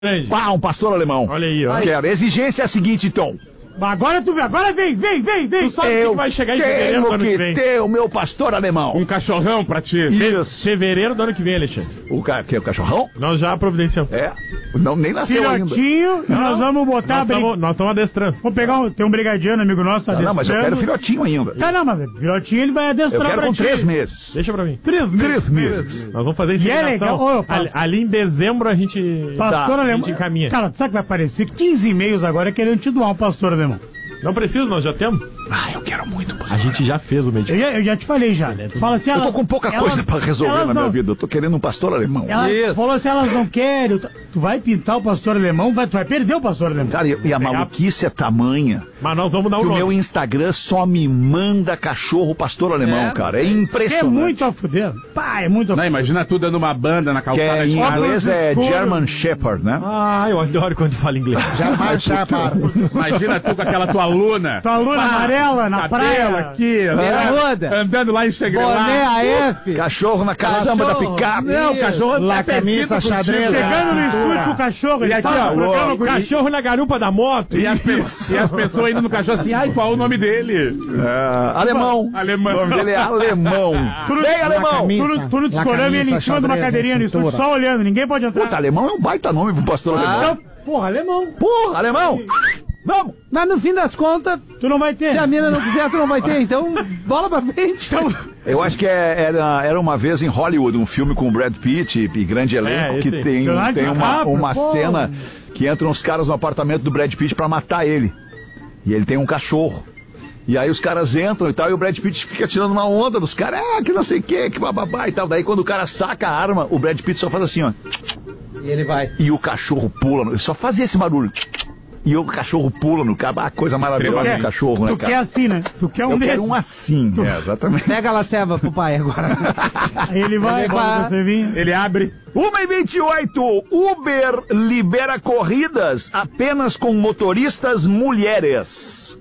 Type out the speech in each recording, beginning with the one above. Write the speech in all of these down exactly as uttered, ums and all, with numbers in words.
Ah, um pastor alemão. Olha aí, ó. Quero. Exigência é a seguinte, então. Agora tu vê, agora vem, vem, vem, vem. Tu sabe o que vai chegar em fevereiro do ano que vem. ter o meu pastor alemão. Um cachorrão pra ti. Isso. Fevereiro do ano que vem, Alexandre. O, ca... que, o cachorrão? Nós já providenciamos. É. Não, nem nasceu ainda. Filhotinho, e nós vamos botar... Nós brin- estamos nós estamos adestrando. Vamos pegar um... Tem um brigadiano, amigo nosso, Ah, adestrando. não, mas eu quero filhotinho ainda. Tá, não, mas filhotinho ele vai adestrar Eu quero pra com ti. três meses. Deixa pra mim. Três meses. Três meses. Nós vamos fazer E é inseminação. legal. Ô, eu passo- ali, ali em dezembro a gente... Pastor Tá, alemão. a gente encaminha. Cara, tu sabe que vai aparecer quinze e-mails agora querendo te doar um pastor alemão. Não precisa, nós já temos. Ah, eu quero muito pastor. A gente já fez o medicamento. Eu já, eu já te falei já, né? Tu fala assim, Eu tô elas- com pouca elas- coisa pra resolver elas na minha não- vida. Eu tô querendo um pastor alemão. Ela Isso. falou assim, elas não querem. Tu tu vai pintar o pastor alemão, vai, tu vai perder o pastor alemão. Cara, e, e a Pegar- maluquice é tamanha Mas nós vamos dar que um o nome. meu Instagram só me manda cachorro pastor alemão, É, cara. É Que é impressionante. muito a fuder. Pá, é muito a Não, fuder. imagina tu dando uma banda na Que calçada é, de em cara. inglês é escuro. German Shepherd, né? Ah, eu adoro quando fala inglês. German Shepherd. Imagina tu com aquela tua aluna. Tua aluna amarela na cabelo praia. aqui, Bermuda. né? Andando lá em Xegrelar. Boné A F. Cachorro na caçamba da Cachorro. picape. Não, o cachorro La tá camisa parecido xadrez. contigo. Chegando no Ah, estúdio cintura. com o cachorro, E ele aqui, tá ó, no programa o com Cachorro na garupa da moto. E as, pe- e as pessoas indo no cachorro assim, ai, qual é o nome dele? É, alemão. Alemão. O nome dele é alemão. Vem, alemão. camisa. Tu, no- tu no La discorama ele em camisa cima de uma xadrez, cadeirinha no estúdio, cintura. só olhando, ninguém pode entrar. Puta, alemão é um baita nome pro pastor alemão. Então, porra, alemão. Porra, alemão. Vamos. Mas no fim das contas, Tu não vai ter. se a mina não quiser, tu não vai ter. Então, bola pra frente. Então, Eu acho que é- era, era uma vez em Hollywood, um filme com o Brad Pitt e, e grande elenco, É, que esse. tem, Leonardo tem uma, DiCaprio, uma pô. cena que entram os caras no apartamento do Brad Pitt pra matar ele. E ele tem um cachorro. E aí os caras entram e tal, e o Brad Pitt fica tirando uma onda dos caras, ah, que não sei o que, que bababá e tal. Daí quando o cara saca a arma, o Brad Pitt só faz assim, ó. E ele vai. E o cachorro pula, no- só fazia esse barulho. E o cachorro pula no cabo, ah, coisa maravilhosa quer- do cachorro, né, tu quer cara? assim, né? Tu quer um Eu desses. quero um assim, é, exatamente. Pega a laceba pro pai agora. Aí ele vai, Ele bota vai- você vir. Ele abre. uma e vinte e oito, Uber libera corridas apenas com motoristas mulheres.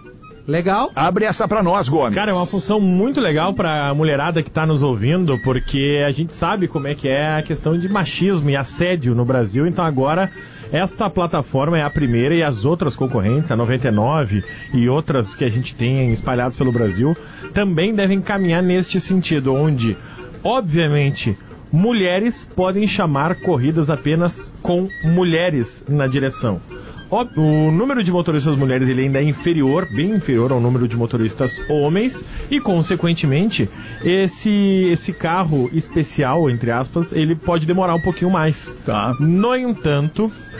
Legal. Abre essa pra nós, Gomes. Cara, é uma função muito legal pra mulherada que tá nos ouvindo, porque a gente sabe como é que é a questão de machismo e assédio no Brasil, então agora esta plataforma é a primeira e as outras concorrentes, a noventa e nove e outras que a gente tem espalhadas pelo Brasil, também devem caminhar neste sentido, onde, obviamente, mulheres podem chamar corridas apenas com mulheres na direção. Ó, o número de motoristas mulheres ele ainda é inferior, bem inferior ao número de motoristas homens e, consequentemente, esse, esse carro especial, entre aspas, ele pode demorar um pouquinho mais. Tá. No entanto,